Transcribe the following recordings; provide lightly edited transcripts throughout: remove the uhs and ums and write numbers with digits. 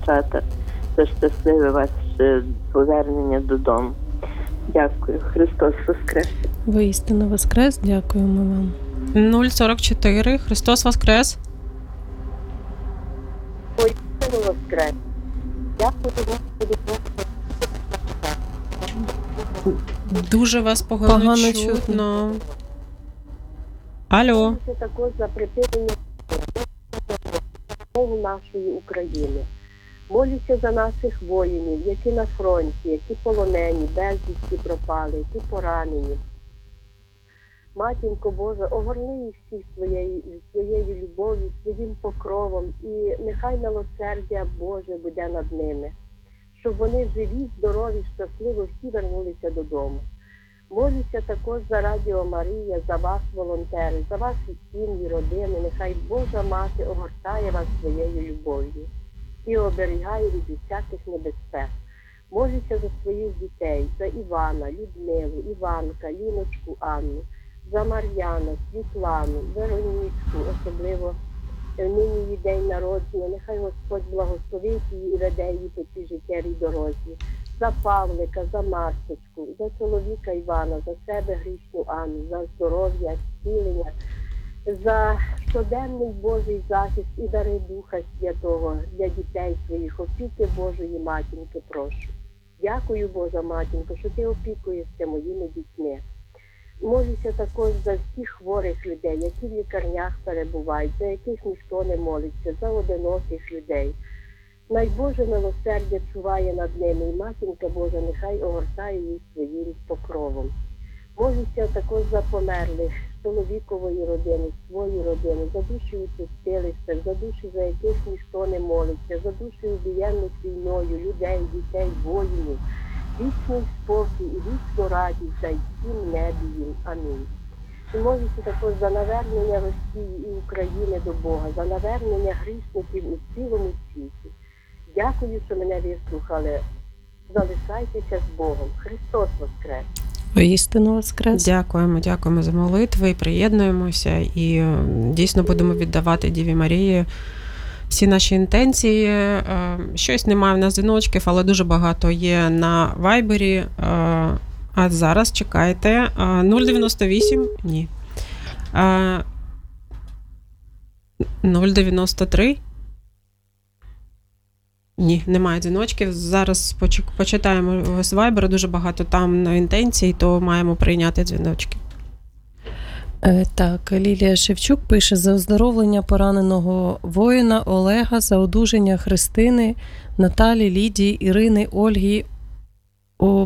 дівчата, за щасливе ваше повернення додому. Дякую. Христос Воскрес! Воістину Воскрес, дякуємо вам. 044. Христос Воскрес! Воістину Воскрес! Дякую, Господи, Дуже вас погано чутно. Алло. Це також за припинення нашої України. Молюся за наших воїнів, які на фронті, які полонені, безвісті пропали, які поранені. Матінко Божа, огорни їх всіх своєю любов'ю, своїм покровом, і нехай милосердя Боже буде над ними, щоб вони живі, здорові, щасливо всі вернулися додому. Молюся також за Радіо Марія, за вас, волонтери, за ваші сім'ї, родини. Нехай Божа Мати огортає вас своєю любов'ю і оберігає від усяких небезпек. Молюся за своїх дітей, за Івана, Людмилу, Іванка, Ліночку, Анну, за Мар'яна, Світлану, Веронічку, особливо нині її день народження. Нехай Господь благословить її і веде її по цій життєвій дорозі. За Павлика, за Марсочку, за чоловіка Івана, за себе грішну Анну, за здоров'я, зцілення, за щоденний Божий захист і дари Духа Святого для дітей своїх, опіки Божої Матінки, прошу. Дякую, Божа Матінко, що ти опікуєшся моїми дітьми. Молюся також за всіх хворих людей, які в лікарнях перебувають, за яких ніхто не молиться, за одиноких людей. Найбоже милосердя чуває над ними, і Матінка Божа нехай огортає їх своїм покровом. Молюся також за померлих, чоловікової родини, свої родини, за душі у чистилищах, за душі, за яких ніхто не молиться, за душі убієнних війною, людей, дітей, воїнів. Вічний спокій і вічну радість дай всім небі їм. Амінь. І молюся також за навернення Росії і України до Бога, за навернення грішників у цілому світі. Дякую, що мене вислухали. Залишайтеся з Богом. Христос Воскрес! Воістину Воскрес! Дякуємо за молитви, приєднуємося і дійсно будемо віддавати Діві Марії всі наші інтенції. Щось немає в нас дзвіночків, але дуже багато є на Вайбері. А зараз чекайте. 098? Ні. 093? Ні, немає дзвіночків. Зараз почитаємо з Вайбера. Дуже багато там на інтенції, то маємо прийняти дзвіночки. Так, Лілія Шевчук пише: за оздоровлення пораненого воїна Олега, за одужання Христини, Наталі, Лідії, Ірини, Ольги у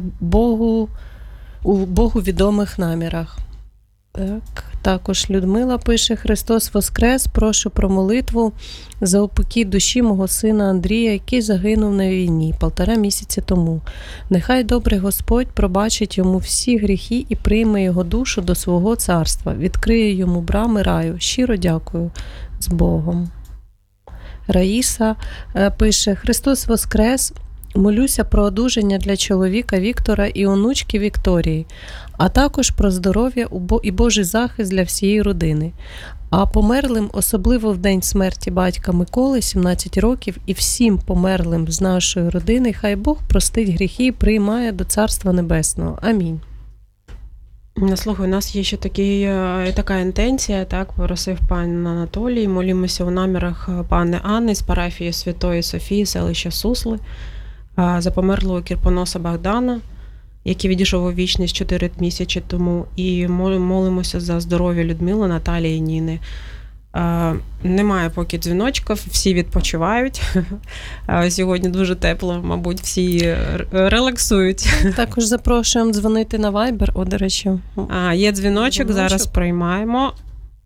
Богу відомих намірах. Так, також Людмила пише: Христос Воскрес, прошу про молитву за упокій душі мого сина Андрія, який загинув на війні 1,5 місяця тому. Нехай добрий Господь пробачить йому всі гріхи і прийме його душу до свого царства, відкриє йому брами раю. Щиро дякую. З Богом. Раїса пише: Христос Воскрес, молюся про одужання для чоловіка Віктора і онучки Вікторії, а також про здоров'я і Божий захист для всієї родини. А померлим, особливо в день смерті батька Миколи, 17 років, і всім померлим з нашої родини, хай Бог простить гріхи і приймає до Царства Небесного. Амінь. Слухай, у нас є ще така інтенція, так, просив пан Анатолій. Молімося у намірах пани Анни з парафії Святої Софії, селища Сусли, за померлого Кірпоноса Богдана, який відійшов у вічність 4 місяці тому, і молимося за здоров'я Людмили, Наталії і Ніни. Немає поки дзвіночків, всі відпочивають. Сьогодні дуже тепло, мабуть, всі релаксують. Також запрошуємо дзвонити на Viber, до речі. Є дзвіночок, зараз приймаємо.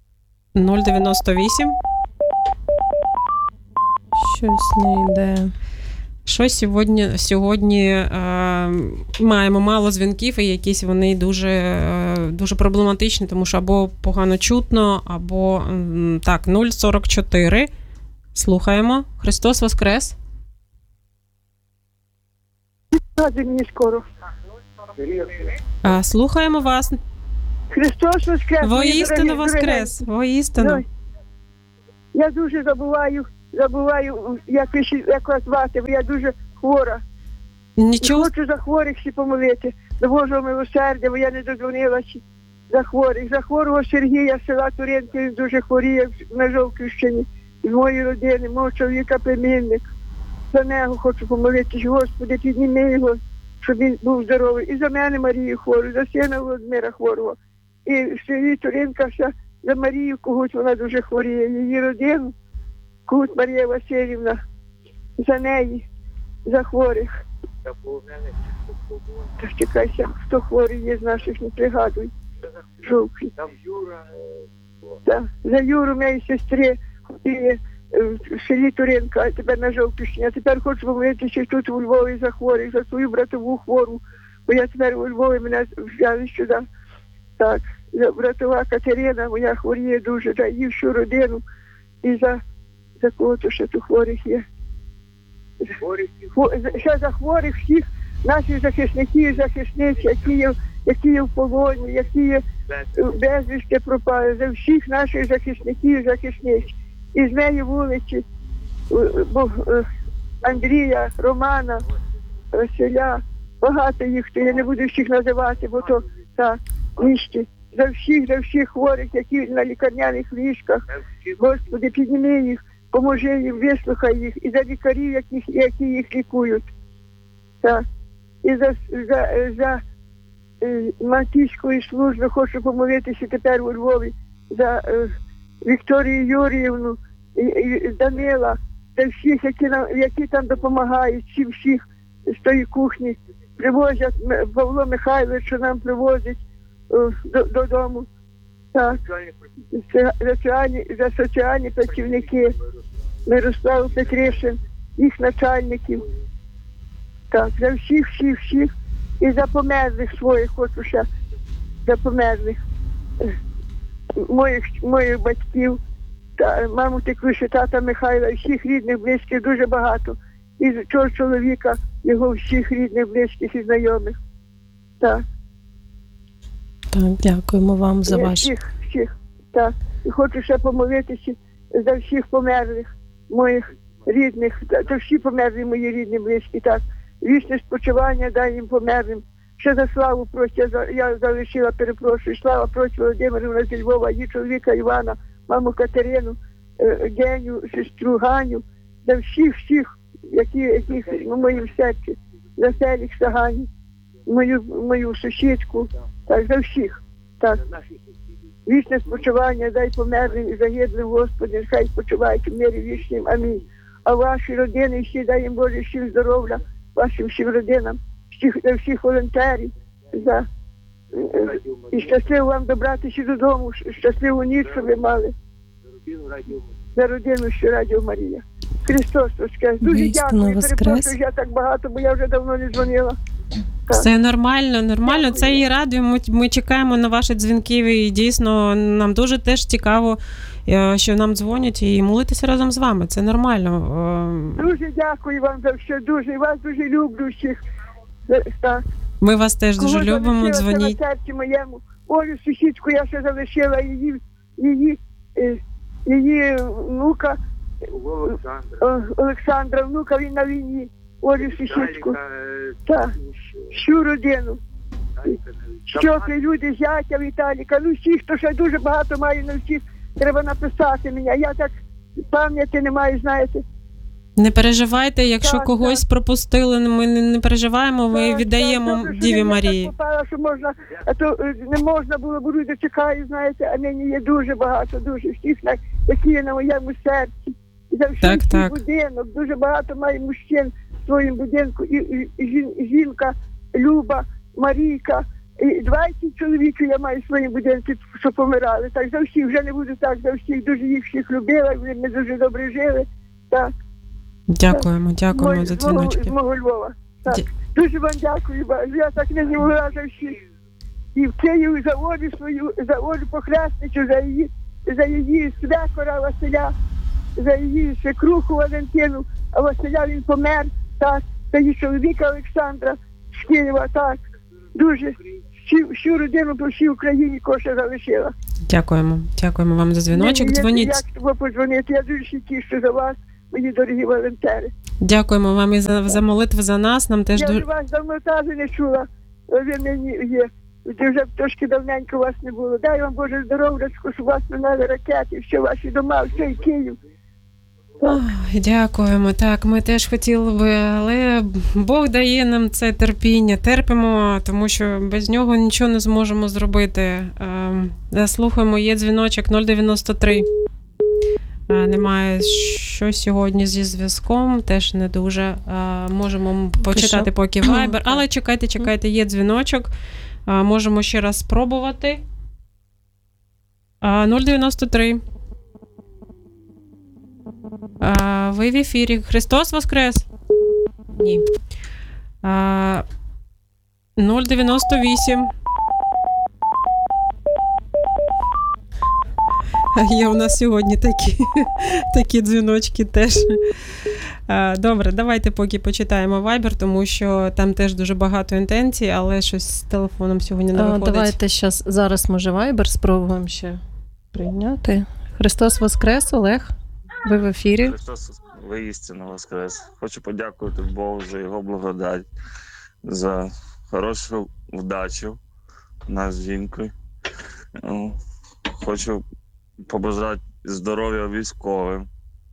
098. Щось не йде. Що сьогодні маємо мало дзвінків, і якісь вони дуже проблематичні, тому що або погано чутно, або... Так, 044. Слухаємо. Христос Воскрес. Мені скоро. Слухаємо вас. Христос Воскрес. Воістину Воскрес. Воістину. Я дуже забуваю забуваю, як вас звати, бо я дуже хвора. І Нічого. хочу за хворих всі помолити, до Божого милосердя, бо я не додзвонилася за хворих. За хворого Сергія з села Туринки, він дуже хворіє на Жовківщині, з моєї родини, мого чоловіка племінник. За нього хочу помолитися, Господи, підніми його, щоб він був здоровий. І за мене Марію хвору, за сина Володимира хворого. І в селі Туринка вся за Марію Когут, вона дуже хворіє, її родину, Когут Марія Васильівна, за неї, за хворих. Так чекайся, хто хворий є з наших, не пригадуй. Жовтий. Там Юра. Так, за Юру моєї сестри хворіє в селі Туринка, а тепер на Жовківщині. А тепер хочу помолитися тут у Львові за хворих, за свою братову хвору, бо я тепер у Львові, мене взяли сюди. Так, за братова Катерина, моя хворіє дуже, за її всю родину і за кого-то ще тут хворих є. Ще за хворих всіх наших захисників і захисниць, які є в полоні, які є безвісти пропали, за всіх наших захисників і захисниць. І з неї вулиці Андрія, Романа, Василя, багато їх, то я не буду всіх називати, бо то так, місті. За всіх хворих, які на лікарняних ліжках. Господи, підніми їх, поможи їм, вислухай їх, і за лікарів, які їх лікують. Так. І за Матійської служби хочу помолитися тепер у Львові за Вікторію Юріївну і Данила, за всіх, які там допомагають, всіх з тої кухні. Привозять, Павло Михайлович, що нам привозить додому. Так. За соціальні працівники, Мирослав Петришин, їх начальників. Так, за всіх. І за померлих своїх хочу ще, за померлих моїх батьків, маму Теквиші, тата Михайла, всіх рідних, близьких, дуже багато. І цього чоловіка, його всіх рідних, близьких і знайомих. Так. Так, дякуємо вам за ваш. Всіх, так. І хочу ще помолитися за всіх померлих моїх рідних, за всі померлі мої рідні, близькі, так. Вічне спочивання дай їм померлим. Ще за Славу просять, я залишила, перепрошую, Слава просить Володимирівна зі Львова, її чоловіка Івана, маму Катерину, Геню, сестру Ганю, за всіх, які в моїм серці, за Селік Саганю, мою сусідку, так, за всіх, так. Вічне спочивання дай померлим і загиблим, Господи, нехай спочивають у мирі вічнім, амінь. А ваші родини всі, дай їм Боже всім здоров'я, вашим всім родинам, всіх волонтерів, і щасливо вам добратися додому, щасливу ніч, щоб ви мали. За родину, що Радіо Марія. Христос Воскрес. Дуже дякую, перепрошую, я так багато, бо я вже давно не дзвонила. Так. Все нормально. Це і радіо. Ми чекаємо на ваші дзвінки, і дійсно нам дуже теж цікаво, що нам дзвонять, і молитися разом з вами. Це нормально. Дуже дякую вам за все, дуже. І вас дуже люблю всіх. Так. Ми вас теж дуже любимо, дзвоніть. На серці моєму. Олю сусідку я ще залишила, її внука Олександра, внука, він на війні. Олю сусідку. Так. Всю родину. Щоки люди, зятя Віталіка, всіх, хто ще дуже багато має, на всіх треба написати мені. Я так пам'яті не маю, знаєте. Не переживайте, якщо когось пропустили, ми не переживаємо, ми віддаємо Діві Марії. Я так попала, що можна, а то не можна було, бо люди чекають, знаєте, а нині є дуже багато, дуже всіх, які є на моєму серці. За всіх будинок, дуже багато має мужчин в своєму будинку, і жінка Люба, Марійка, і 20 чоловік я маю в своєму будинку, що помирали. Так, за всіх, вже не буду так, за всіх, дуже їх всіх любила, вони дуже добре жили, так. Дякуємо за дзвіночки. З мого Львова. Так. Дуже вам дякую. Я так не могла за всіх. І в Києві за Олю свою, за Олю Похрестницю, за її свекора Василя, за її свекруху Валентину, а Василя він помер, так, за її чоловіка Олександра з Києва, так. Дуже всю родину по всій Україні коша залишила. Дякуємо вам за дзвіночок. Дзвоніть. Як тобі подзвонити? Я дуже тішу за вас. мої дорогі волонтери. Дякуємо вам і за молитви за нас. Нам теж Я дуже... ж вас давно теж не чула. Ви мені є. Вже трошки давненько вас не було. Дай вам Боже здоров'ячку, щоб вас минали ракети, що ваші дома, все і Київ. Ой, дякуємо. Так, ми теж хотіли би, але Бог дає нам це терпіння. Терпимо, тому що без нього нічого не зможемо зробити. Слухаємо, є дзвіночок 093. Немає що сьогодні зі зв'язком, теж не дуже. Можемо почитати поки Viber. Але чекайте, є дзвіночок. Можемо ще раз спробувати. 093. Ви в ефірі. Христос Воскрес? Ні. 098. Є у нас сьогодні такі дзвіночки теж. Добре, давайте поки почитаємо Viber, тому що там теж дуже багато інтенцій, але щось з телефоном сьогодні не виходить. Давайте зараз, може, Viber спробуємо ще прийняти. Христос Воскрес, Олег, ви в ефірі. Христос воістину Воскрес. Хочу подякувати Богу за його благодать, за хорошу вдачу нас з жінкою. Хочу побажати здоров'я військовим.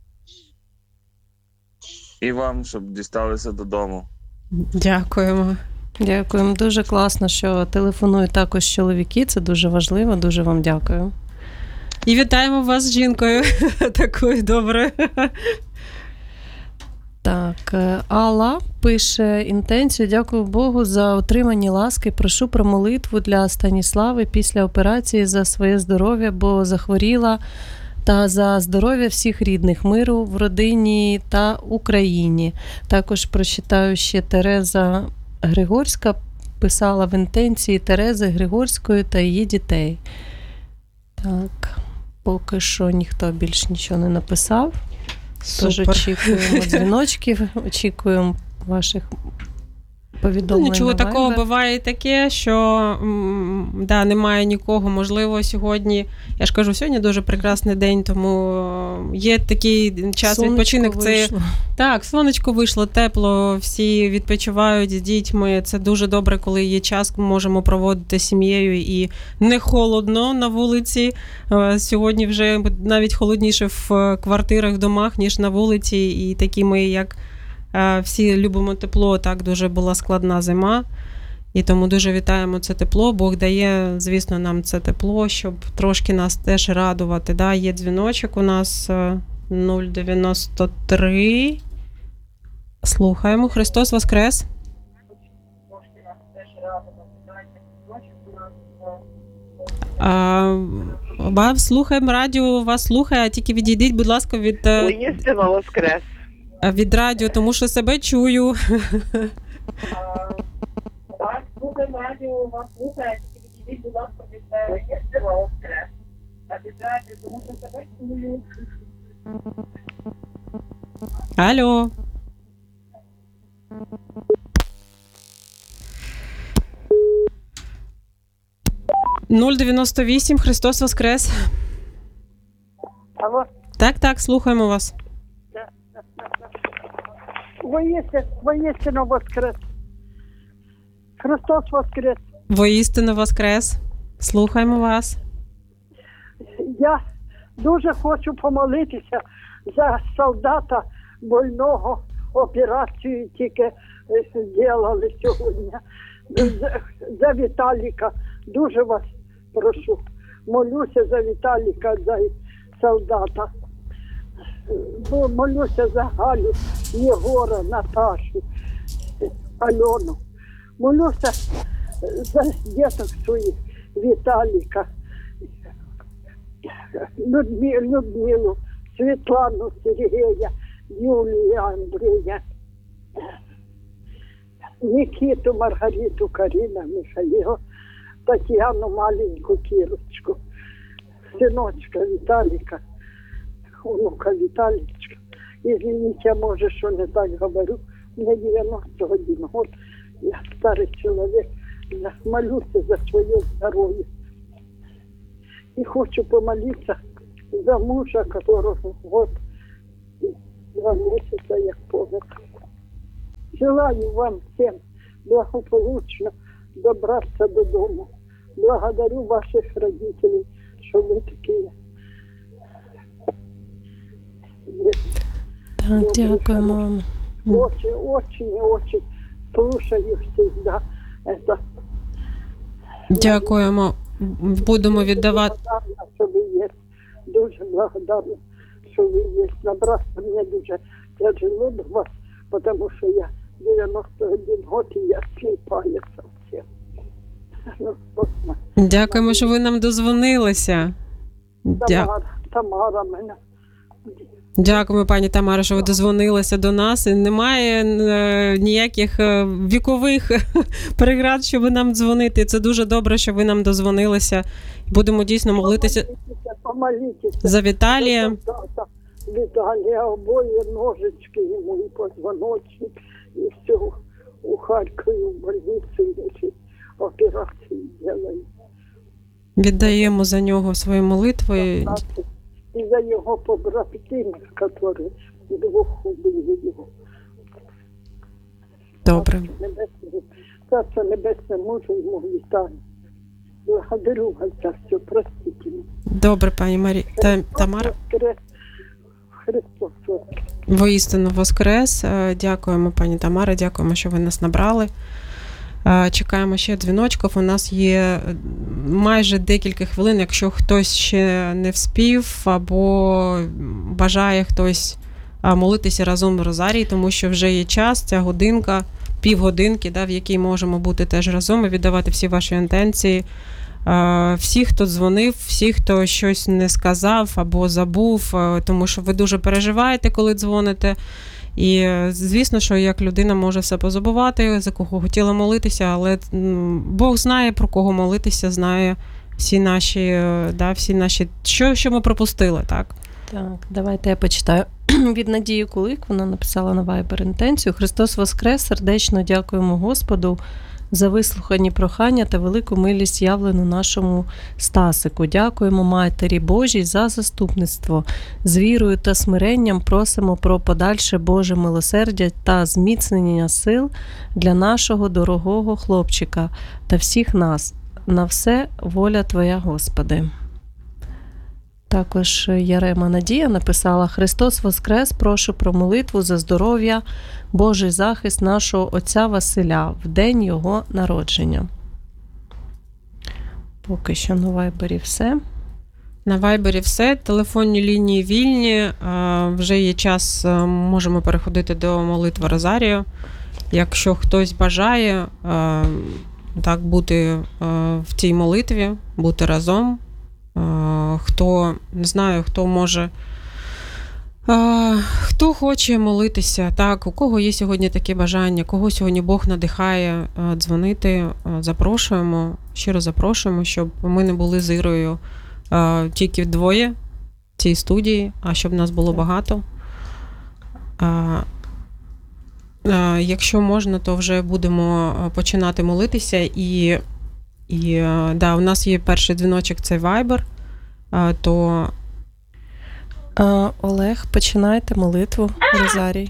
І вам, щоб дісталися додому. Дякуємо. Дякуємо. Дуже класно, що телефонують також чоловіки. Це дуже важливо. Дуже вам дякую. І вітаємо вас з жінкою. Такою доброю. Так, Алла пише інтенцію. Дякую Богу за отримані ласки. Прошу про молитву для Станіслави після операції за своє здоров'я, бо захворіла, та за здоров'я всіх рідних, миру в родині та Україні. Також прочитаю ще Тереза Григорська писала в інтенції Терези Григорської та її дітей. Так, поки що ніхто більш нічого не написав. Тож очікуємо дзвіночків, очікуємо ваших повідомлень. Нічого на такого Viber. буває таке, що немає нікого. Можливо, сьогодні, я ж кажу, сьогодні дуже прекрасний день, тому є такий час відпочинок. Це так, сонечко вийшло, тепло, всі відпочивають з дітьми. Це дуже добре, коли є час, можемо проводити з сім'єю і не холодно на вулиці. Сьогодні вже навіть холодніше в квартирах, в домах, ніж на вулиці. І такі ми, як всі любимо тепло, так дуже була складна зима. І тому дуже вітаємо це тепло. Бог дає, звісно, нам це тепло, щоб трошки нас теж радувати. Да, є дзвіночок у нас 093. Слухаємо. Христос Воскрес. Слухаємо радіо, вас слухає, а тільки відійдіть, будь ласка, Воістину Воскрес. від радіо, тому що себе чую. Так, слухаємо радіо, вас слухає, тільки відійдіть, будь ласка, від Воістину Воскрес. А від радіо, тому що себе чую. Алло. «098, Христос Воскрес». Алло, Так, слухаємо вас. воістину Воскрес. Христос Воскрес. Воістину Воскрес. Слухаємо вас. Я дуже хочу помолитися за солдата больного, операцію тільки зробили сьогодні. За Віталіка. Дуже вас прошу. Молюся за Віталіка, за солдата. Молюся за Галю, Єгора, Наташу, Альону. Молюся за діток своїх, Віталіка, Людмилу, Світлану, Сергія, Юлію, Андрія, Нікіту, Маргариту, Каріна, Михайло, Тетяну, маленьку Кірочку, синочка Віталіка, внука Віталічка. Извините, може, що не так говорю. Мне 91 год. Я старый человек. Я молюся за своє здоров'я. І хочу помолитися за мужа, которого вот 2 месяца як помер. Желаю вам всем благополучно добраться додому. Благодарю ваших родителей, що ви такі. Так, дякуємо вам. Очень слушаю всегда это. Дякуємо. Будемо віддавати. Благодарна, що ви є. Дуже благодарна, що ви є. Набраться мені дуже тяжело до вас, тому що я 91 год і я сліпая совсем. Ну, точно. Дякуємо, що ви нам дозвонилися. Тамара мене. Дякуємо, пані Тамара, що ви дозвонилися до нас. І немає ніяких вікових преград, щоб нам дзвонити. Це дуже добре, що ви нам дозвонилися. Будемо дійсно молитися Помолитесь. за Віталія. Віталія, обоє ножички йому і позвоночник, і все у Харкові в больниці лежить, операції делають. Віддаємо за нього свої молитви. І за його побратимів, які двох убили його. Добре. Царство Небесне, мужу йому вітаю. Благодарю вас за все, простите мене. Добре, пані Тамара. Христос воскрес. Воістину воскрес. Дякуємо, пані Тамара, дякуємо, що ви нас набрали. Чекаємо ще дзвіночків. У нас є майже декілька хвилин, якщо хтось ще не вспів або бажає хтось молитися разом в Розарії, тому що вже є час, ця годинка, півгодинки, в якій можемо бути теж разом і віддавати всі ваші інтенції. Всі, хто дзвонив, всі, хто щось не сказав або забув, тому що ви дуже переживаєте, коли дзвоните. І, звісно, що як людина може все позабувати, за кого хотіла молитися, але Бог знає, про кого молитися, знає всі наші, що ми пропустили, так? Так, давайте я почитаю. Від Надії Кулик, вона написала на Viber інтенцію. Христос воскрес, сердечно дякуємо Господу за вислухані прохання та велику милість явлену нашому Стасику. Дякуємо Матері Божій за заступництво. З вірою та смиренням просимо про подальше Боже милосердя та зміцнення сил для нашого дорогого хлопчика та всіх нас. На все воля Твоя, Господи. Також Ярема Надія написала: Христос воскрес, прошу про молитву за здоров'я, Божий захист нашого отця Василя в день його народження. Поки що на Вайбері все. На Вайбері все. Телефонні лінії вільні. Вже є час, можемо переходити до молитви Розарію. Якщо хтось бажає так бути в цій молитві, бути разом, хто, не знаю, хто може, хто хоче молитися, так, у кого є сьогодні таке бажання, кого сьогодні Бог надихає дзвонити, запрошуємо, щиро запрошуємо, щоб ми не були з Ірою тільки вдвоє в цій студії, а щоб нас було багато. Якщо можна, то вже будемо починати молитися. І у нас є перший дзвіночок, це Viber. То Олег, починайте молитву Розарій.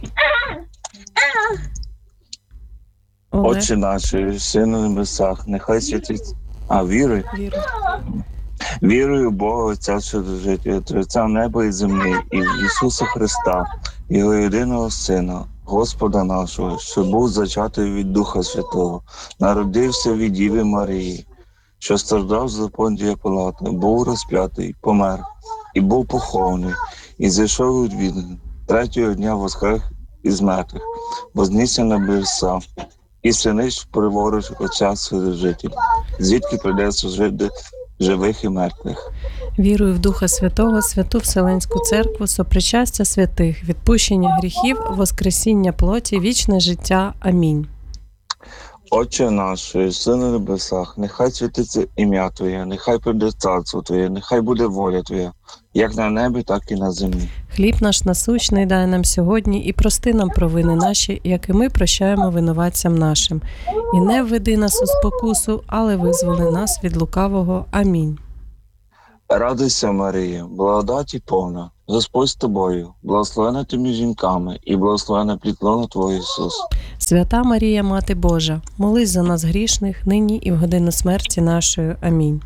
Отче наш, син на небесах, нехай святить. Вірую. Вірую в Бога, Отця Вседержителя, Творця неба і землі, і в Ісуса Христа, Його єдиного Сина, Господа нашого, що був зачатий від Духа Святого, народився від Діви Марії, що страждав за Понтія Пилата, був розп'ятий, помер, і був похований, і зійшов у відлюдь, третього дня воскрес із мертвих, вознісся на небеса, і синич приворож Отця Вседержителя, звідки прийде судити живих і мертвих. Вірую в Духа Святого, Святу Вселенську Церкву, сопричастя святих, відпущення гріхів, воскресіння плоті, вічне життя. Амінь. Отче наш, що на небесах, нехай святиться ім'я Твоє, нехай прийде царство Твоє, нехай буде воля Твоя, як на небі, так і на землі. Хліб наш насущний дай нам сьогодні, і прости нам провини наші, як і ми прощаємо винуватцям нашим. І не введи нас у спокусу, але визволи нас від лукавого. Амінь. Радуйся, Марія, благодаті повна, Господь з тобою, благословена ти між жінками, і благословена плід лона Твого Ісус. Свята Марія, Мати Божа, молись за нас грішних, нині і в годину смерті нашої. Амінь.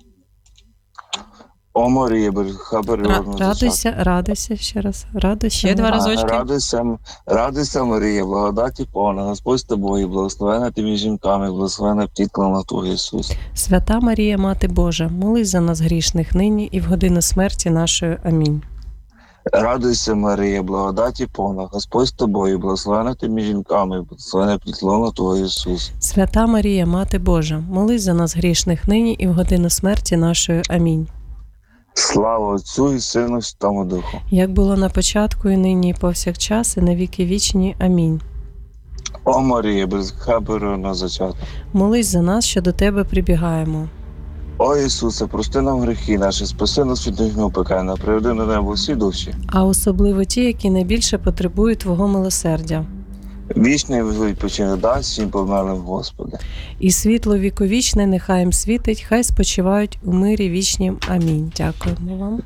О Марія, без гріха первородного зачата. Радуйся ще раз. Радуйся. Ще два разочки. Радуйся, Марія, благодаті повна, Господь з тобою, благословена ти між жінками, благословена плід лона Твого Ісус. Свята Марія, Мати Божа, молись за нас грішних, нині і в годину смерті нашої. Амінь. Радуйся, Марія, благодаті повна, Господь з тобою, благословена ти між жінками, благословена плід лона Твого Ісус. Свята Марія, Мати Божа, молись за нас грішних, нині і в годину смерті нашої. Амінь. Слава Отцю і Сину і Святому Духу. Як було на початку, і нині, і повсякчас, і на віки вічні. Амінь. О Марія, без гріха первородного зачата. Молись за нас, що до Тебе прибігаємо. О Ісусе, прости нам гріхи наші, спаси нас від гріхів пекельного, приведи на небо всі душі. А особливо ті, які найбільше потребують Твого милосердя. Вічний відпочинок дай всім померлим, Господи. І світло віковічне нехай їм світить, хай спочивають у мирі вічнім. Амінь. Дякуємо вам.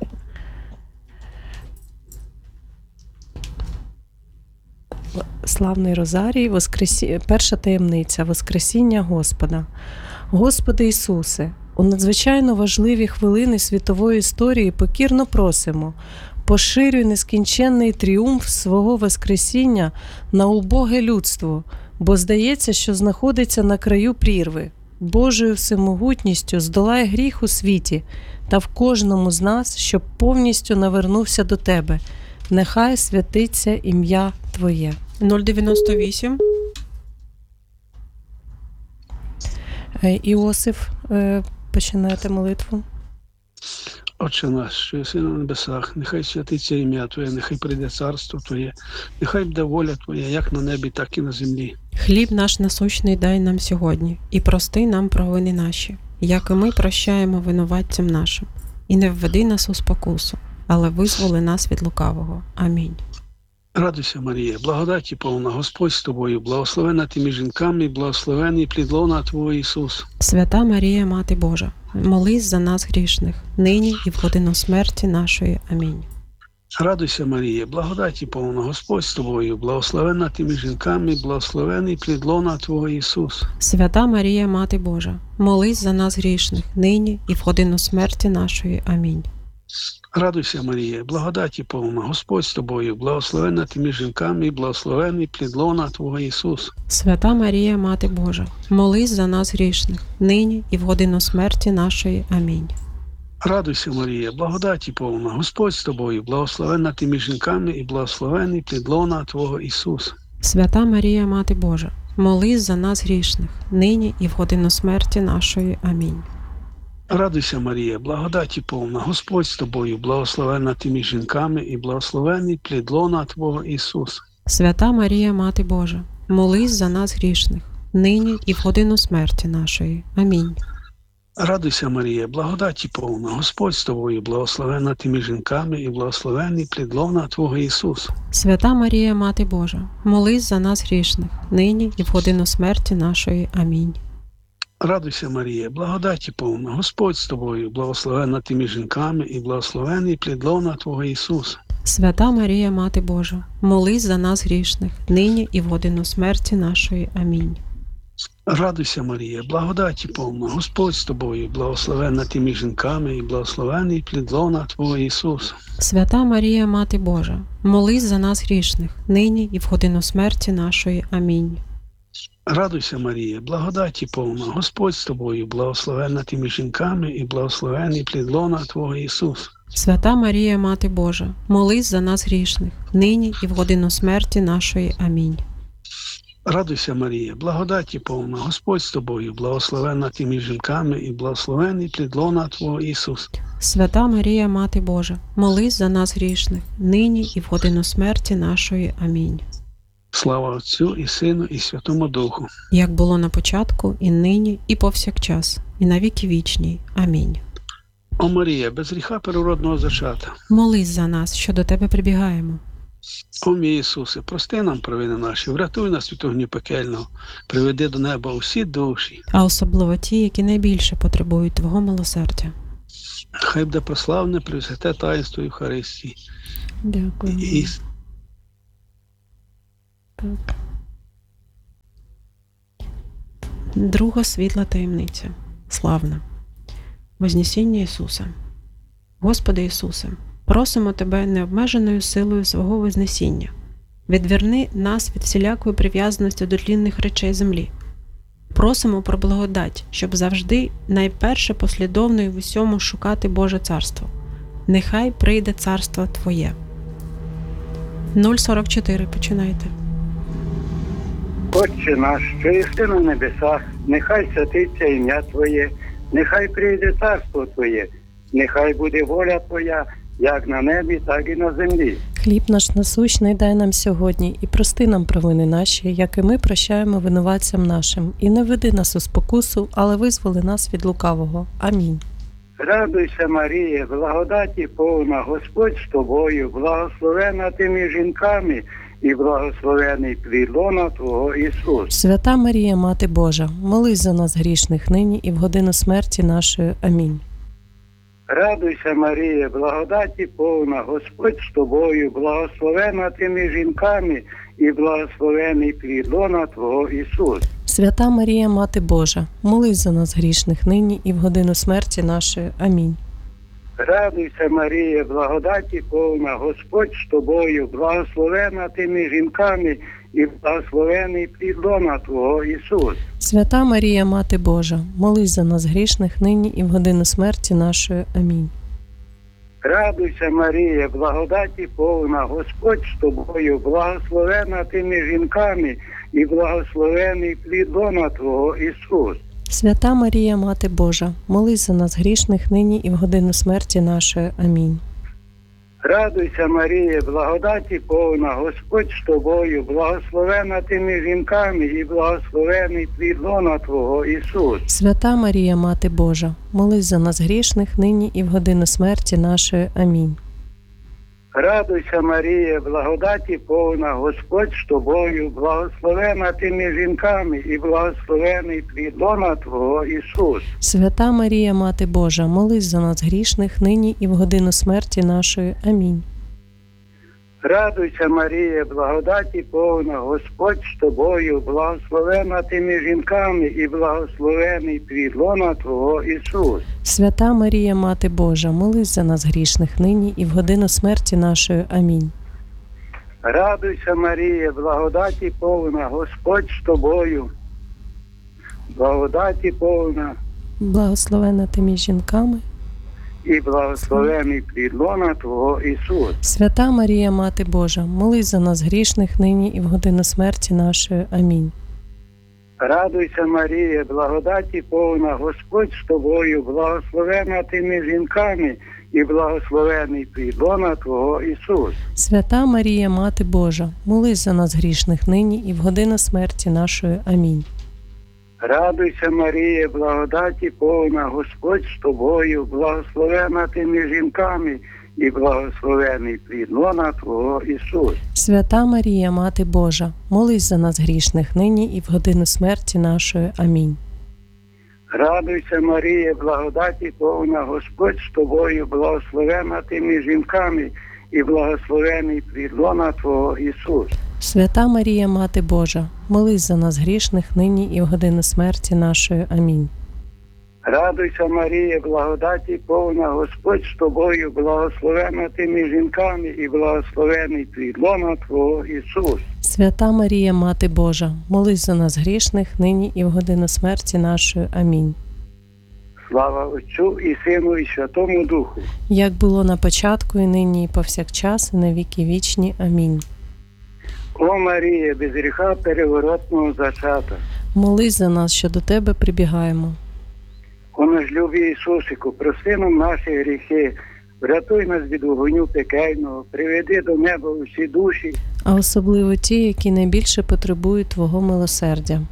Славний Розарій, перша таємниця, Воскресіння Господа. Господи Ісусе, у надзвичайно важливі хвилини світової історії покірно просимо, поширюй нескінченний тріумф свого Воскресіння на убоге людство, бо здається, що знаходиться на краю прірви. Божою всемогутністю здолай гріх у світі та в кожному з нас, щоб повністю навернувся до Тебе. Нехай святиться ім'я Твоє. 098. Іосиф, починайте молитву. Отче наш, що єси на небесах, нехай святиться ім'я Твоє, нехай прийде царство Твоє, нехай буде воля Твоя, як на небі, так і на землі. Хліб наш насущний дай нам сьогодні, і прости нам провини наші, як і ми прощаємо винуватцям нашим. І не введи нас у спокусу, але визволи нас від лукавого. Амінь. Радуйся, Марія, благодаті повна, Господь з тобою, благословена ти між жінками, благословений плід лона Твого Ісус. Свята Марія, Мати Божа, молись за нас грішних, нині і в годину смерті нашої. Амінь. Радуйся, Марія, благодаті повна, Господь з тобою, благословена ти між жінками, благословений плід лона Твого Ісус. Свята Марія, Мати Божа, молись за нас грішних, нині і в годину смерті нашої. Амінь. Радуйся, Марія, благодаті повна, Господь з тобою, благословена ти між жінками, благословений плід лона Твого Ісус. Свята Марія, Мати Божа, молись за нас грішних, нині і в годину смерті нашої. Амінь. Радуйся, Марія, благодаті повна, Господь з тобою, благословена ти між жінками і благословений плід лона Твого Ісус. Свята Марія, Мати Божа, молись за нас грішних, нині і в годину смерті нашої. Амінь. Радуйся, Марія, благодаті повна, Господь з тобою, благословена ти між жінками і благословений плід лона Твого Ісус. Свята Марія, Мати Божа, молись за нас грішних, нині і в годину смерті нашої. Амінь. Радуйся, Марія, благодаті повна, Господь з тобою, благословена ти між жінками і благословений плід лона Твого Ісус. Свята Марія, Мати Божа, молись за нас грішних, нині і в годину смерті нашої. Амінь. Радуйся, Марія, благодаті повна, Господь з тобою, благословена ти між жінками і благословений плід лона Твого Ісус. Свята Марія, Мати Божа, молись за нас грішних, нині і в годину смерті нашої. Амінь. Радуйся, Марія, благодаті повна, Господь з тобою, благословена ти між жінками і благословений плід лона Твого Ісус. Свята Марія, Мати Божа, молись за нас грішних, нині і в годину смерті нашої. Амінь. Радуйся, Марія, благодаті повна, Господь з тобою, благословена ти між жінками і благословений плід лона Твого Ісус. Свята Марія, Мати Божа, молись за нас грішних, нині і в годину смерті нашої. Амінь. Радуйся, Марія, благодаті повна, Господь з тобою, благословена ти між жінками і благословений плід лона Твого Ісус. Свята Марія, Мати Божа, молись за нас грішних, нині і в годину смерті нашої. Амінь. Слава Отцю і Сину і Святому Духу. Як було на початку, і нині, і повсякчас, і на віки вічні. Амінь. О Марія, без гріха первородного зачата. Молись за нас, що до Тебе прибігаємо. О мій Ісусе, прости нам провини наші, врятуй нас від огню пекельного, приведи до неба усі душі. А особливо ті, які найбільше потребують Твого милосердя. Хай буде прославне Пресвяте таїнство Євхаристії. Дякую. І Так. Друга світла таємниця. Славна. Вознесіння Ісуса. Господи Ісусе, просимо Тебе необмеженою силою свого Вознесіння. Відверни нас від всілякої прив'язаності до тлінних речей землі. Просимо про благодать, щоб завжди найперше послідовно і в усьому шукати Боже Царство. Нехай прийде Царство Твоє. 044 починайте. Отче наш, що єси на небесах, нехай святиться ім'я Твоє, нехай прийде царство Твоє, нехай буде воля Твоя, як на небі, так і на землі. Хліб наш насущний дай нам сьогодні, і прости нам провини наші, як і ми прощаємо винуватцям нашим. І не веди нас у спокусу, але визволи нас від лукавого. Амінь. Радуйся, Марія, благодаті повна, Господь з тобою, благословена ти між жінками, і благословений плід лона Твого Ісус. Свята Марія, Мати Божа, молись за нас грішних нині і в годину смерті нашої. Амінь. Радуйся, Марія, благодаті повна, Господь з тобою, благословена ти між жінками, і благословений плід лона Твого Ісус. Свята Марія, Мати Божа, молись за нас грішних нині і в годину смерті нашої. Амінь. Радуйся, Марія, благодаті повна, Господь з тобою, благословена ти між жінками, і благословений плід лона Твого Ісус. Свята Марія, Мати Божа, молись за нас грішних нині і в годину смерті нашої. Амінь. Радуйся, Марія, благодаті повна, Господь з тобою, благословена ти між жінками, і благословений плід лона Твого Ісус. Свята Марія, Мати Божа, молись за нас грішних нині і в годину смерті нашої. Амінь. Радуйся, Марія, благодаті повна, Господь з тобою, благословена ти між жінками, і благословений плід лона Твого Ісус. Свята Марія, Мати Божа, молись за нас грішних нині і в годину смерті нашої. Амінь. Радуйся, Марія, благодаті повна, Господь з тобою, благословена ти між жінками, і благословений плід лона Твого Ісус. Свята Марія, Мати Божа, молись за нас грішних нині і в годину смерті нашої. Амінь. Радуйся, Марія, благодаті повна, Господь з тобою, благословена ти між жінками, і благословений плід лона Твого Ісус. Свята Марія, Мати Божа, молись за нас грішних нині і в годину смерті нашої. Амінь. Радуйся, Марія, благодаті повна, Господь з тобою, благодаті повна, Благословена ти між жінками. і благословений плід лона Твого Ісус. Свята Марія, Мати Божа, молись за нас грішних нині і в годину смерті нашої. Амінь. Радуйся, Марія, благодаті повна, Господь з тобою, благословена ти між жінками, і благословений плід лона Твого Ісус. Свята Марія, Мати Божа, молись за нас грішних нині і в годину смерті нашої. Амінь. Радуйся, Марія, благодаті повна, Господь з тобою, благословена ти між жінками, і благословений плід лона Твого Ісус. Свята Марія, Мати Божа, молись за нас грішних нині і в годину смерті нашої. Амінь. Радуйся, Марія, благодаті повна, Господь з тобою, благословена ти між жінками, і благословений плід лона Твого Ісус. Свята Марія, Мати Божа, молись за нас грішних нині і в годину смерті нашої. Амінь. Радуйся, Марія, благодаті повна, Господь з тобою, благословена ти між жінками, і благословений плід лона Твого Ісус. Свята Марія, Мати Божа, молись за нас грішних нині і в годину смерті нашої. Амінь. Слава Отцю і Сину, і Святому Духу. Як було на початку, і нині, і повсякчас, і на віки вічні. Амінь. О Марія, без гріха переворотного зачата. Молись за нас, що до Тебе прибігаємо. О наш любий Ісусику, прости нам наші гріхи, врятуй нас від вогню пекельного, приведи до неба усі душі, А особливо ті, які найбільше потребують Твого милосердя.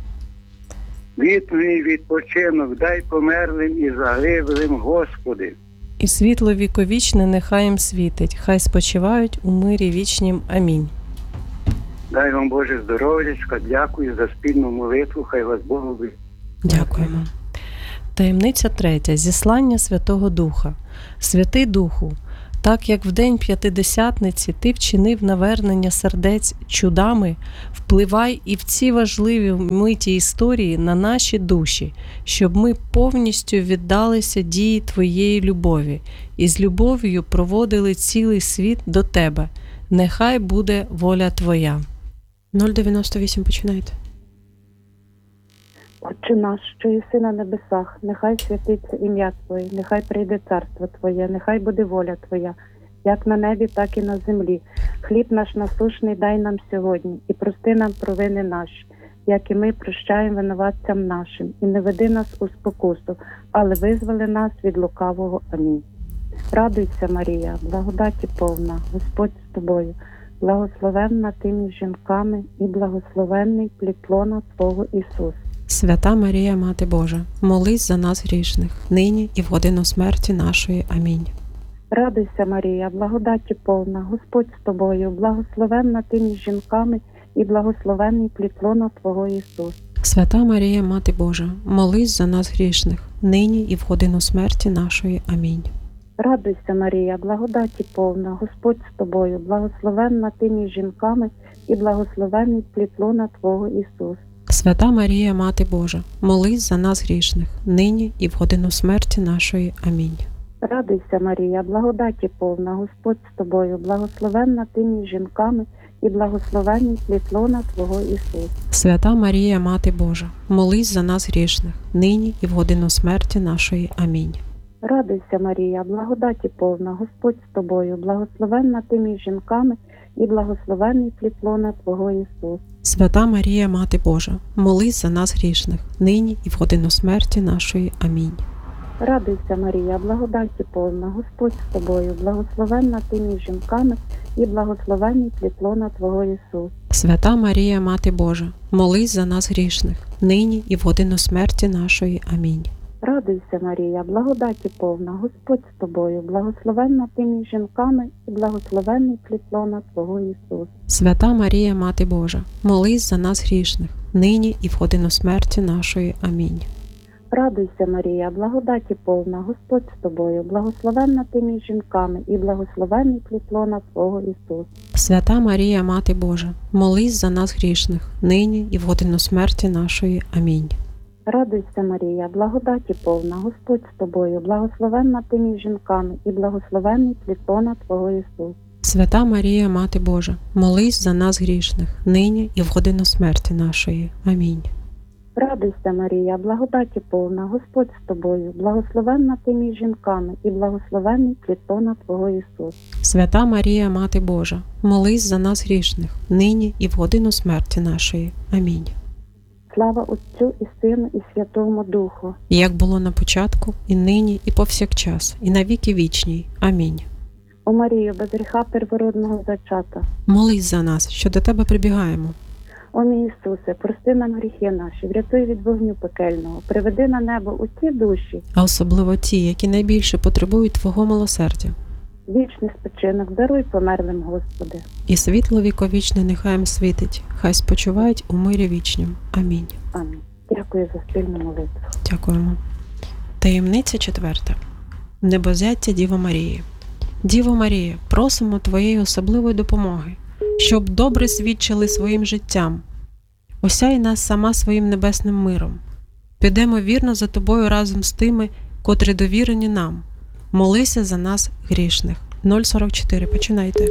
вітний відпочинок дай померлим і загиблим, Господи. І світло віковічне нехай їм світить, хай спочивають у мирі вічнім. Амінь. Дай вам Боже здоров'ячка, дякую за спільну молитву, хай вас Бог любить. Дякуємо. Таємниця 3. Зіслання Святого Духа. Святий Духу, так як в день П'ятидесятниці ти вчинив навернення сердець чудами, впливай і в ці важливі миті історії на наші душі, щоб ми повністю віддалися дії Твоєї любові і з любов'ю проводили цілий світ до Тебе. Нехай буде воля Твоя. 098 починайте. Отче наш, що єси на небесах, нехай святиться ім'я Твоє, нехай прийде царство Твоє, нехай буде воля Твоя, як на небі, так і на землі. Хліб наш насущний дай нам сьогодні, і прости нам провини наші, як і ми прощаємо винуватцям нашим. І не веди нас у спокусу, але визволи нас від лукавого. Амінь. Радуйся, Марія, благодаті повна, Господь з тобою, благословенна ти між жінками, і благословенний плід лона Твого Ісус. Свята Марія, Мати Божа, молись за нас грішних, нині і в годину смерті нашої. Амінь. Радуйся, Марія, благодаті повна, Господь з тобою, благословенна ти між жінками, і благословенний плід лона Твого Ісус. Свята Марія, Мати Божа, молись за нас грішних, нині і в годину смерті нашої. Амінь. Радуйся, Марія, благодаті повна, Господь з тобою, благословенна ти між жінками, і благословенний плід лона Твого Ісус. Свята Марія, Мати Божа, молись за нас грішних, нині і в годину смерті нашої. Амінь. Радуйся, Марія, благодаті повна, Господь з тобою, благословенна ти між жінками, і благословенний плід лона Твого Ісус. Свята Марія, Мати Божа, молись за нас грішних, нині і в годину смерті нашої. Амінь. Радуйся, Марія, благодаті повна, Господь з тобою, благословенна ти між жінками, і благословенний плід лона Твого Ісус. Свята Марія, Мати Божа, молись за нас грішних, нині і в годину смерті нашої. Амінь. Радуйся, Марія, благодаті повна, Господь з тобою, благословенна ти між жінками, і благословенний плід лона Твого Ісус. Свята Марія, Мати Божа, молись за нас грішних, нині і в годину смерті нашої. Амінь. Радуйся, Марія, благодаті повна, Господь з тобою, благословенна ти між жінками, і благословенний плід лона Твого Ісус. Свята Марія, Мати Божа, молись за нас грішних, нині і в годину смерті нашої. Амінь. Радуйся, Марія, благодаті повна, Господь з тобою, благословенна ти між жінками, і благословенний плід лона Твого Ісус. Свята Марія, Мати Божа, молись за нас грішних, нині і в годину смерті нашої. Амінь. Радуйся, Марія, благодаті повна, Господь з тобою, благословенна ти між жінками, і благословенний плід лона Твого Ісус. Свята Марія, Мати Божа, молись за нас грішних, нині і в годину смерті нашої. Амінь. Радуйся, Марія, благодаті повна, Господь з тобою, благословенна ти між жінками, і благословенний плід лона Твого Ісус. Свята Марія, Мати Божа, молись за нас грішних, нині і в годину смерті нашої. Амінь. Слава Отцю і Сину, і Святому Духу. Як було на початку, і нині, і повсякчас, і на віки вічні. Амінь. О Марію, без гріха первородного зачата. Молись за нас, що до Тебе прибігаємо. О мій Ісусе, прости нам гріхи наші, врятуй від вогню пекельного, приведи на небо усі душі, А особливо ті, які найбільше потребують Твого милосердя. вічний спочинок даруй померлим, Господи. І світло віковічне нехай їм світить, хай спочивають у мирі вічнім. Амінь. Амінь. Дякую за спільну молитву. Дякуємо. Таємниця 4. Небозяття Діви Марії. Діво Марія, просимо Твоєї особливої допомоги, щоб добре свідчили своїм життям. Осяй нас сама своїм небесним миром. Підемо вірно за Тобою разом з тими, котрі довірені нам. Молися за нас грішних. 044. Починайте.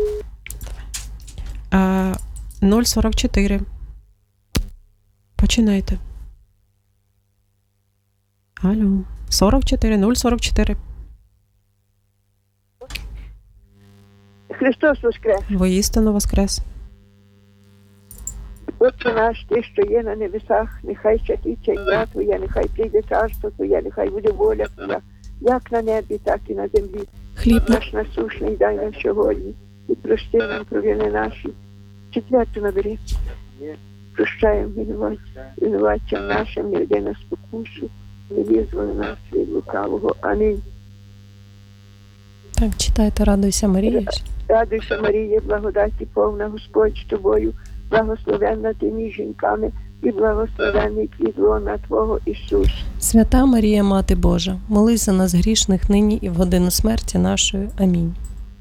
044. Починайте. Алло. 44. 044. Христос воскрес! Воістину воскрес. Отче наш, ти, що є на небесах, нехай святиться ім'я Твоє, нехай прийде царство Твоє, нехай буде воля Твоя, як на небі, так і на землі. Хліб Наш насущний дай нам сьогодні, і прости нам провини наші. Четверту набери. Прощаємо винуватцям нашим, не веди нас спокусу, не визволи нас від лукавого. Амінь. Так, читайте, радуйся, Марія. Радуйся, Марія, благодаті повна, Господь з тобою, благословенна ти між жінками, і благословенний плід лона Твого Ісус. Свята Марія, Мати Божа, молись за нас грішних нині і в годину смерті нашої. Амінь.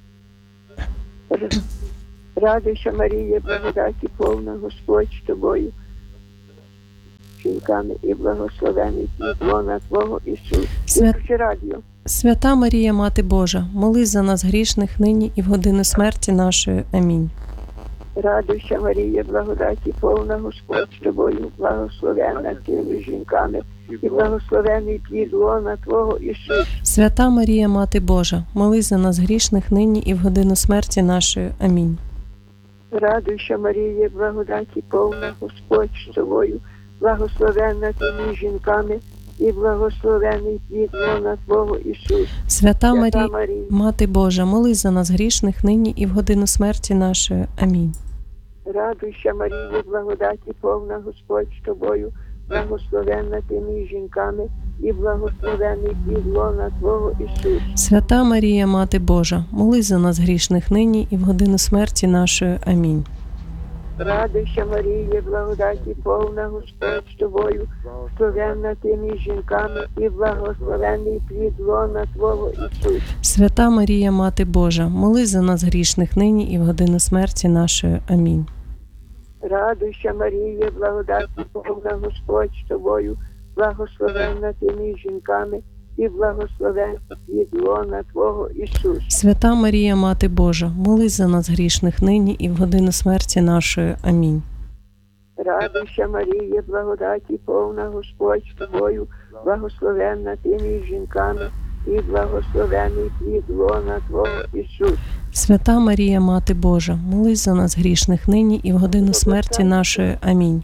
Радуйся, Марія, благодаті повна, Господь з тобою, жінками і благословений плід лона Твого Ісус. Виключи радіо. Свята Марія, Мати Божа, молись за нас грішних нині і в годину смерті нашої. Амінь. Радуйся, Марія, благодаті повна, Господь з тобою, благословенна ти між жінками і благословений плід лона Твого Ісус. Свята Марія, Мати Божа, молись за нас грішних нині і в годину смерті нашої. Амінь. Радуйся, Марія, благодаті повна, Господь з тобою, благословенна ти між жінками і благословений плід лона Твого Ісус. Свята Марія, Мати Божа, молись за нас грішних нині і в годину смерті нашої. Амінь. радуйся, Марія, благодаті повна, Господь з тобою, благословенна ти між жінками і благословений плід лона Твого Ісус. Свята Марія, Мати Божа, молись за нас грішних нині і в годину смерті нашої. Амінь. Радуйся, Марія, благодаті повна, Господь з тобою, благословенна ти між жінками і благословений плід лона Твого Ісус. Свята Марія, Мати Божа, молись за нас грішних нині і в годину смерті нашої. Амінь. Радуйся, Марія, благодаті повна, Господь з тобою, благословенна ти між жінками і благословений плід лона Твого Ісус. Свята Марія, Мати Божа, молись за нас грішних нині і в годину смерті нашої. Амінь. Радуйся, Марія, благодаті повна, Господь з тобою, благословенна ти між жінками і благословений плід лона Твого Ісус. Свята Марія, Мати Божа, молись за нас грішних нині і в годину смерті нашої. Амінь.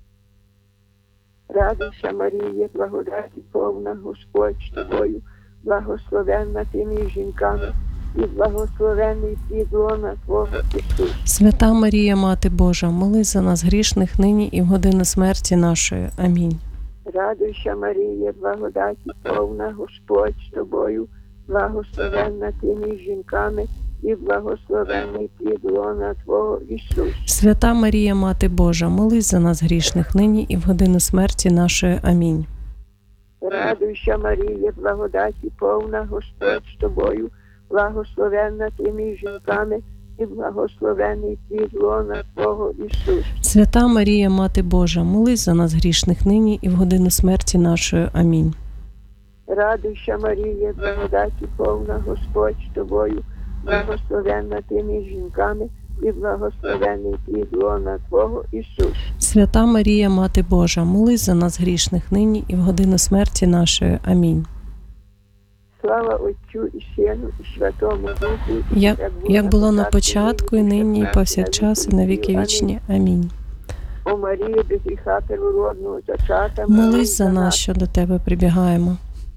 Радуйся, Марія, благодаті повна, Господь з тобою, благословенна ти між жінками і благословений плід лона Твого Ісус. Свята Марія, Мати Божа, молись за нас грішних нині і в годину смерті нашої. Амінь. Радуйся, Марія, благодаті повна, Господь з тобою, благословенна ти між жінками і благословений плід лона Твого Ісус. Свята Марія, Мати Божа, молись за нас грішних нині і в годину смерті нашої. Амінь. Радуйся, Марія, благодаті повна, Господь з тобою, благословенна ти між жінками і благословений плід лона Твого Ісус. Свята Марія, Мати Божа, молись за нас грішних нині і в годину смерті нашої. Амінь. Радуйся, Марія, благодаті повна, Господь з тобою, благословенна ти між жінками і благословений плід лона Твого Ісус. Свята Марія, Мати Божа, молись за нас грішних нині і в годину смерті нашої. Амінь. Слава Отцю і Сину і Святому Духу, Як було на початку, і нині, і повсякчас, і на віки вічні. Амінь. О Марія, без гріха первородного зачата, Молись за нас, що до Тебе прибігаємо.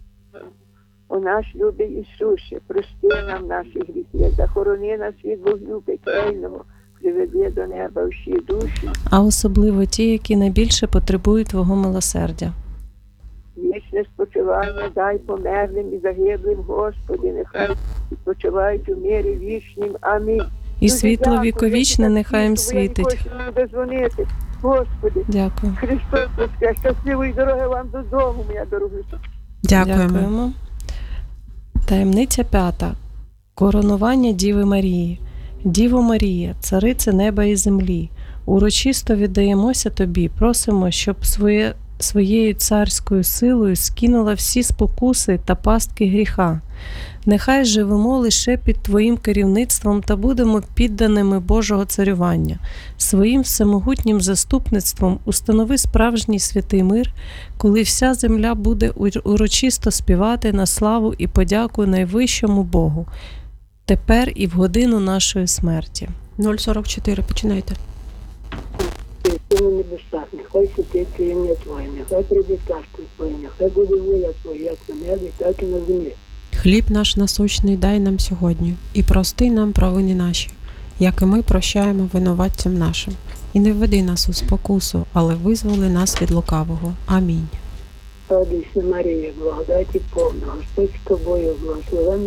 О наш любий Ісусе, прости нам наші гріхи, захорони нас від вогню пекельного, приведи до неба всі душі. А особливо ті, які найбільше потребують Твого милосердя. Вічне спочивання дай померлим і загиблим, Господи, нехай спочивають у мирі вічнім. Амінь. І світло віковічне нехай їм світить. Хочемо дозвонити. Господи, Дякую. Христос воскрес, щасливої дороги вам додому, моя дорогуся. Дякуємо. Таємниця 5. Коронування Діви Марії. Діво Марія, царице неба і землі, урочисто віддаємося Тобі, просимо, щоб своєю царською силою скинула всі спокуси та пастки гріха. Нехай живемо лише під Твоїм керівництвом та будемо підданими Божого царювання. Своїм всемогутнім заступництвом установи справжній святий мир, коли вся земля буде урочисто співати на славу і подяку найвищому Богу, тепер і в годину нашої смерті. 044, починайте. Ти на небесах, нехай святиться ім'я Твоє, нехай прийде царство Твоє, нехай буде воля Твоя, як на небі, так і на землі. Хліб наш насущний дай нам сьогодні, і прости нам провини наші, як і ми прощаємо винуватцям нашим. І не введи нас у спокусу, але визволи нас від лукавого. Амінь. Радуйся, Марія, благодаті повна, Господь з тобою, благословенна.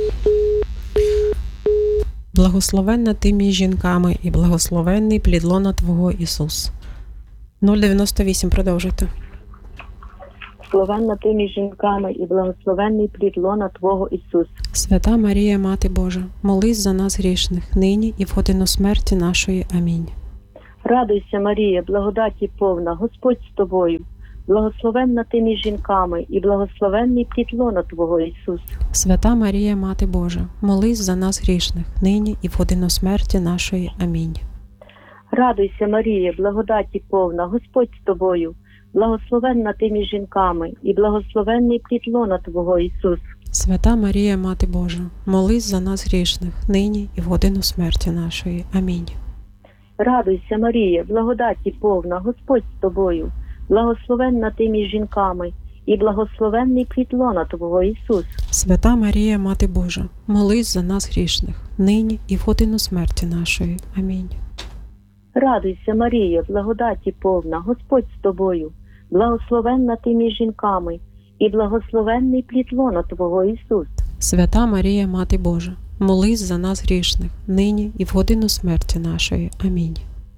Благословенна ти між жінками, і благословенний плід лона Твого Ісус. 098, продовжуйте. благословенна ти між жінками, і благословенний плід лона Твого, Ісус. Свята Марія, Мати Божа, молись за нас грішних, нині і в годину смерті нашої. Амінь. Радуйся, Марія, благодаті повна, Господь з тобою. Благословенна ти між жінками, і благословенний плід лона Твого, Ісус. Свята Марія, Мати Божа, молись за нас грішних, нині і в годину смерті нашої. Амінь. Радуйся, Марія, благодаті повна, Господь з тобою. Благословенна ти між жінками, і благословенний плід лона Твого, Ісус. Свята Марія, Мати Божа, молись за нас грішних, нині і в годину смерті нашої. Амінь. Радуйся, Марія, благодаті повна, Господь з тобою. Благословенна ти між жінками, і благословенний плід лона Твого, Ісус. Свята Марія, Мати Божа, молись за нас грішних, нині і в годину смерті нашої. Амінь. Радуйся, Марія, благодаті повна, Господь з тобою. Благословенна ти між жінками, і благословенний плід лона Твого, Ісус. Свята Марія, Мати Божа, молись за нас грішних, нині і в годину смерті нашої. Амінь.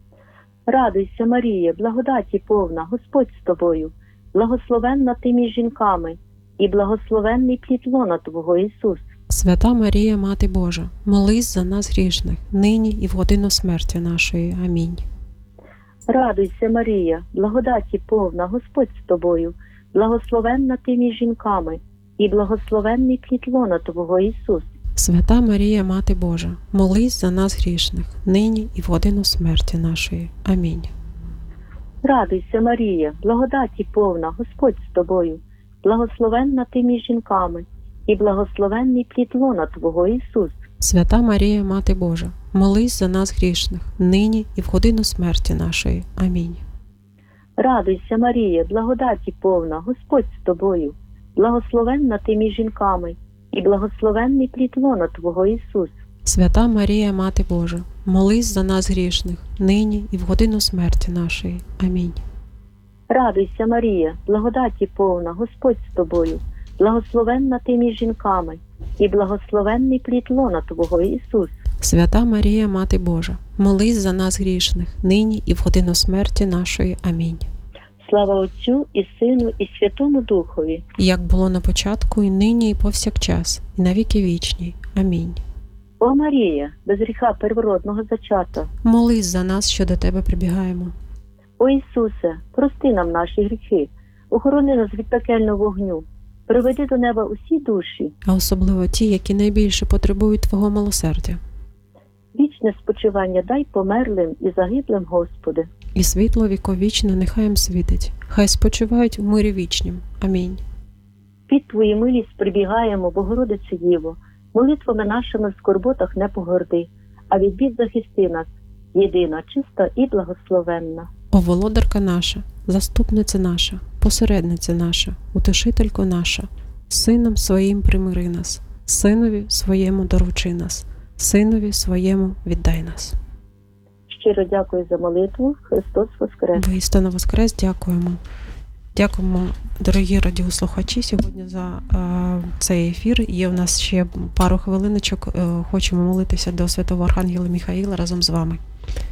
Радуйся, Марія, благодаті повна, Господь з тобою. Благословенна ти між жінками, і благословенний плід лона Твого, Ісус. Свята Марія, Мати Божа, молись за нас грішних, нині і в годину смерті нашої. Амінь. Радуйся, Марія, благодаті повна, Господь з тобою. Благословенна ти між жінками, і благословенний плід лона Твого, Ісус. Свята Марія, Мати Божа, молись за нас грішних, нині і в годину смерті нашої. Амінь. Радуйся, Марія, благодаті повна, Господь з тобою. Благословенна ти між жінками, і благословенний плід лона Твого, Ісус. Свята Марія, Мати Божа, молись за нас грішних, нині і в годину смерті нашої. Амінь. Радуйся, Марія, благодаті повна, Господь з тобою. Благословенна ти між жінками, і благословенний плід лона Твого, Ісус. Свята Марія, Мати Божа, молись за нас грішних, нині і в годину смерті нашої. Амінь. Радуйся, Марія, благодаті повна, Господь з тобою. Благословенна ти між жінками, і благословенний плід лона Твого, Ісус. Свята Марія, Мати Божа, молись за нас грішних, нині і в годину смерті нашої. Амінь. Слава Отцю і Сину, і Святому Духові. Як було на початку, і нині, і повсякчас, і на віки вічні. Амінь. О Марія, без гріха первородного зачата. Молись за нас, що до Тебе прибігаємо. О Ісусе, прости нам наші гріхи, охорони нас від пекельного вогню, приведи до неба усі душі, А особливо ті, які найбільше потребують Твого милосердя. вічне спочивання дай померлим і загиблим, Господи. І світло віковічне нехай їм світить. Хай спочивають у мирі вічнім. Амінь. Під Твою милість прибігаємо, Богородице Діво, молитвами нашими в скорботах не погорди, а від бід захисти нас, єдина, чиста і благословенна. О володарка наша, заступниця наша, посередниця наша, утешителько наша, Сином Своїм примири нас, Синові Своєму доручи нас, Синові Своєму віддай нас. Щиро дякую за молитву. Христос Воскрес! Воістину Воскрес, дякуємо. Дякуємо, дорогі радіослухачі, сьогодні за цей ефір. Є у нас ще пару хвилиночок. Хочемо молитися до святого Архангела Михаїла разом з вами.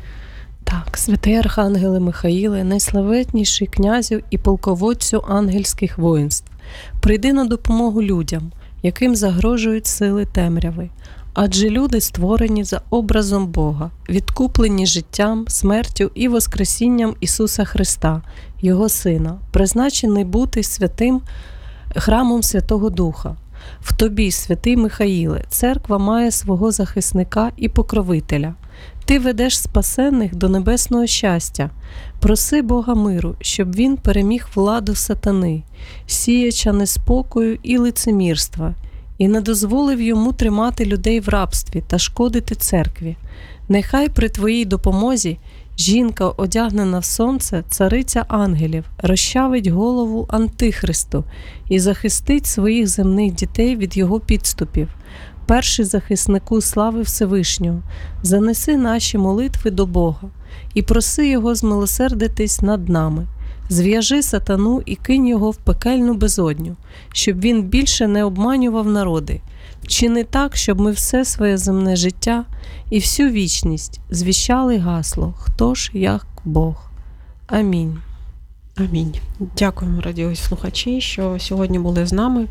Так, святий Архангеле Михаїле, найславетніший князю і полководцю ангельських воїнств, прийди на допомогу людям, яким загрожують сили темряви. Адже люди створені за образом Бога, відкуплені життям, смертю і воскресінням Ісуса Христа, Його Сина, призначений бути святим храмом Святого Духа. В тобі, святий Михаїле, церква має свого захисника і покровителя. Ти ведеш спасенних до небесного щастя. Проси Бога миру, щоб він переміг владу сатани, сіяча неспокою і лицемірства, і не дозволив йому тримати людей в рабстві та шкодити церкві. Нехай при твоїй допомозі жінка, одягнена в сонце, цариця ангелів, розчавить голову Антихристу і захистить своїх земних дітей від його підступів. Перший захиснику слави Всевишнього, занеси наші молитви до Бога і проси Його змилосердитись над нами. Зв'яжи сатану і кинь його в пекельну безодню, щоб він більше не обманював народи. Вчини так, щоб ми все своє земне життя і всю вічність звіщали гасло «Хто ж як Бог». Амінь. Амінь. Дякуємо, радіослухачі, що сьогодні були з нами.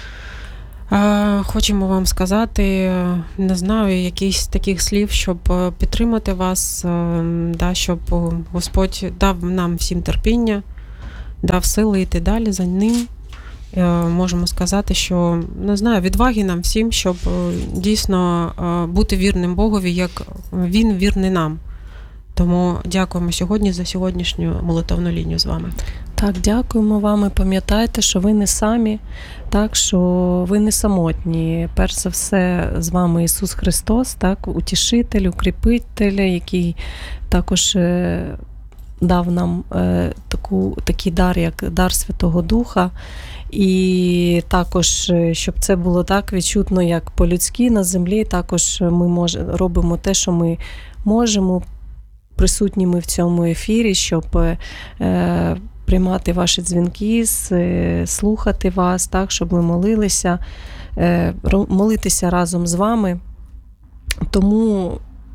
Хочемо вам сказати, не знаю, якісь таких слів, щоб підтримати вас, щоб Господь дав нам всім терпіння, дав сили йти далі за ним. Можемо сказати, що, не знаю, відваги нам всім, щоб дійсно бути вірним Богові, як Він вірний нам. Тому дякуємо сьогодні за сьогоднішню молитовну лінію з вами. Так, дякуємо вам і пам'ятайте, що ви не самі, так, що ви не самотні. Перш за все, з вами Ісус Христос, так, утішитель, укріпитель, який також дав нам такий дар, як дар Святого Духа. І також, щоб це було так відчутно, як по-людськи на землі, також ми робимо те, що ми можемо, присутніми в цьому ефірі, щоб приймати ваші дзвінки, слухати вас, так, щоб ми молилися, молитися разом з вами. Тому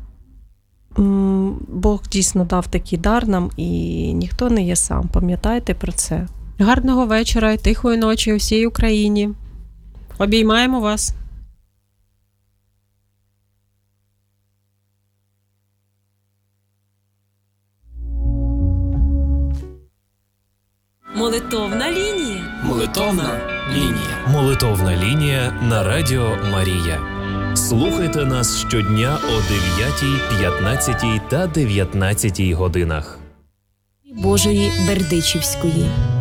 Бог дійсно дав такий дар нам, і ніхто не є сам. Пам'ятайте про це. Гарного вечора і тихої ночі у всій Україні. Обіймаємо вас. Молитовна лінія. Молитовна лінія. Молитовна лінія на Радіо Марія. Слухайте нас щодня о 9, 15 та 19 годинах. Божої Бердичівської.